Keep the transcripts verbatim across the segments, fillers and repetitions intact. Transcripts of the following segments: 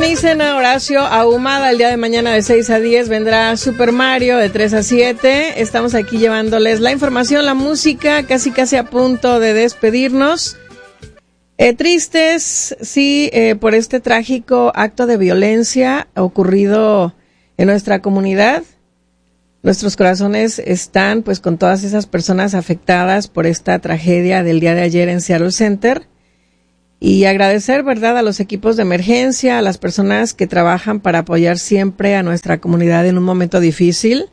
Sintonicen a Horacio Ahumada el día de mañana de seis a diez. Vendrá Super Mario de tres a siete. Estamos aquí llevándoles la información, la música, casi casi a punto de despedirnos. Eh, tristes, sí, eh, por este trágico acto de violencia ocurrido en nuestra comunidad. Nuestros corazones están pues con todas esas personas afectadas por esta tragedia del día de ayer en Seattle Center. Y agradecer, ¿verdad?, a los equipos de emergencia, a las personas que trabajan para apoyar siempre a nuestra comunidad en un momento difícil.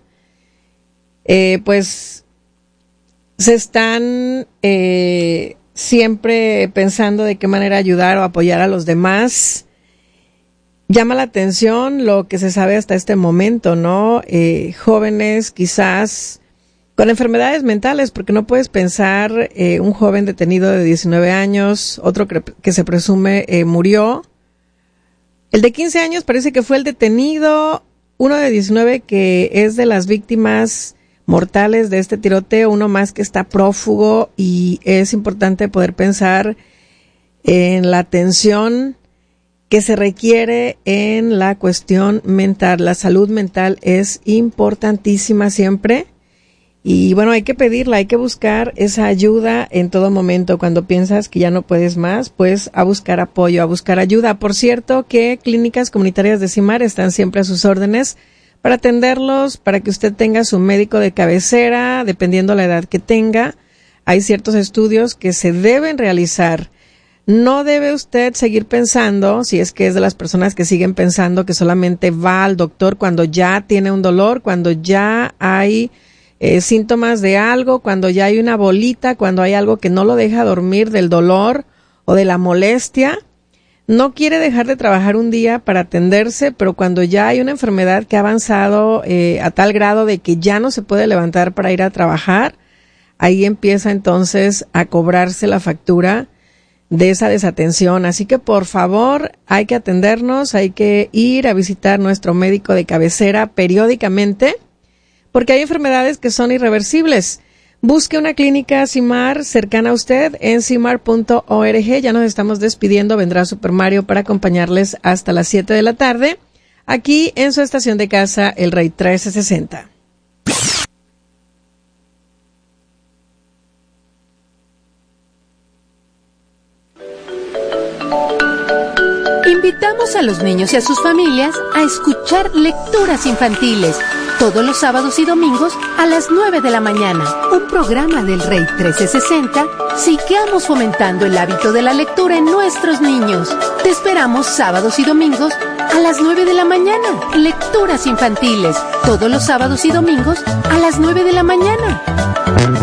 Eh, pues se están eh, siempre pensando de qué manera ayudar o apoyar a los demás. Llama la atención lo que se sabe hasta este momento, ¿no? Eh, jóvenes quizás con enfermedades mentales, porque no puedes pensar eh, un joven detenido de diecinueve años, otro que, que se presume eh, murió. El de quince años parece que fue el detenido, uno de diecinueve que es de las víctimas mortales de este tiroteo, uno más que está prófugo, y es importante poder pensar en la atención que se requiere en la cuestión mental. La salud mental es importantísima siempre. Y bueno, hay que pedirla, hay que buscar esa ayuda en todo momento. Cuando piensas que ya no puedes más, pues a buscar apoyo, a buscar ayuda. Por cierto, que clínicas comunitarias de CIMAR están siempre a sus órdenes para atenderlos, para que usted tenga su médico de cabecera, dependiendo la edad que tenga. Hay ciertos estudios que se deben realizar. No debe usted seguir pensando, si es que es de las personas que siguen pensando que solamente va al doctor cuando ya tiene un dolor, cuando ya hay Eh, síntomas de algo, cuando ya hay una bolita, cuando hay algo que no lo deja dormir del dolor o de la molestia. No quiere dejar de trabajar un día para atenderse, pero cuando ya hay una enfermedad que ha avanzado eh, a tal grado de que ya no se puede levantar para ir a trabajar, ahí empieza entonces a cobrarse la factura de esa desatención. Así que por favor hay que atendernos, hay que ir a visitar nuestro médico de cabecera periódicamente, porque hay enfermedades que son irreversibles. Busque una clínica CIMAR cercana a usted en cimar punto org. Ya nos estamos despidiendo. Vendrá Super Mario para acompañarles hasta las siete de la tarde, aquí en su estación de casa, El Rey trece sesenta. Invitamos a los niños y a sus familias a escuchar lecturas infantiles todos los sábados y domingos a las nueve de la mañana. Un programa del Rey trece sesenta. Sigamos fomentando el hábito de la lectura en nuestros niños. Te esperamos sábados y domingos a las nueve de la mañana. Lecturas infantiles todos los sábados y domingos a las nueve de la mañana.